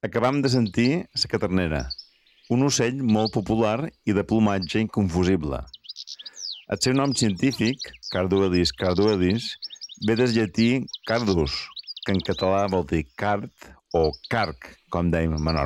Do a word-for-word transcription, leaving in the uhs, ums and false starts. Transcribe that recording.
Acabam de sentir la cadernera, un ocell molt popular i de plomatge inconfusible. El seu nom científic, Carduelis carduelis, ve del llatí cardus, que en català vol dir card o carc, com dèiem a Menorca.